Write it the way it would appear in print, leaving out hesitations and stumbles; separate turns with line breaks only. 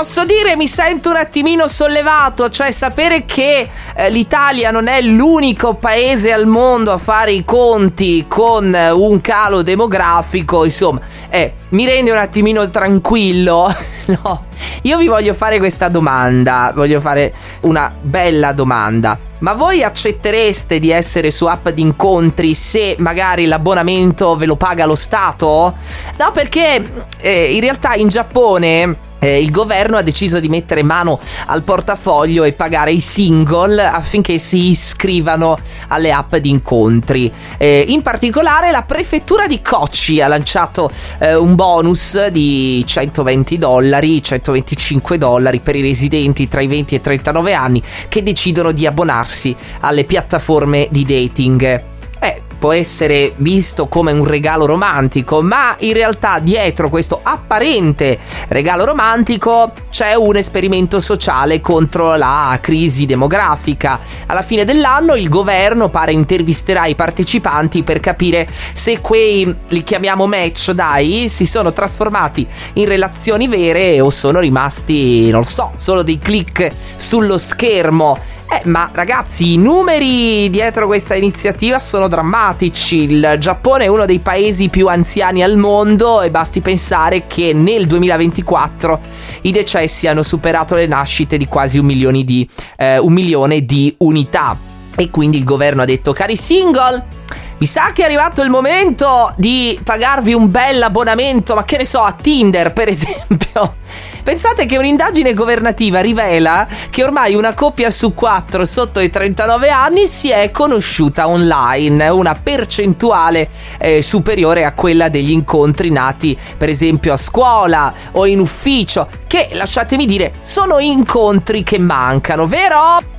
posso dire mi sento un attimino sollevato, cioè sapere che l'Italia non è l'unico paese al mondo a fare i conti con un calo demografico, insomma, mi rende un attimino tranquillo. No, io vi voglio fare questa domanda, voglio fare una bella domanda. Ma voi accettereste di essere su app di incontri se magari l'abbonamento ve lo paga lo Stato? No, perché in realtà in Giappone il governo ha deciso di mettere mano al portafoglio e pagare i single affinché si iscrivano alle app di incontri. In particolare la prefettura di Kochi ha lanciato un bonus di $120, $125 per i residenti tra i 20 e i 39 anni che decidono di abbonarsi alle piattaforme di dating. Può essere visto come un regalo romantico, ma in realtà dietro questo apparente regalo romantico c'è un esperimento sociale contro la crisi demografica. Alla fine dell'anno il governo pare intervisterà i partecipanti per capire se quei, li chiamiamo match, si sono trasformati in relazioni vere o sono rimasti, non lo so, solo dei click sullo schermo. Ma ragazzi, i numeri dietro questa iniziativa sono drammatici. Il Giappone è uno dei paesi più anziani al mondo e basti pensare che nel 2024 i decessi hanno superato le nascite di quasi 1 milione di unità. E quindi il governo ha detto: cari single, mi sa che è arrivato il momento di pagarvi un bel abbonamento, ma che ne so, a Tinder per esempio. Pensate che un'indagine governativa rivela che ormai una coppia su 4 sotto i 39 anni si è conosciuta online, una percentuale superiore a quella degli incontri nati per esempio a scuola o in ufficio, che lasciatemi dire sono incontri che mancano, vero?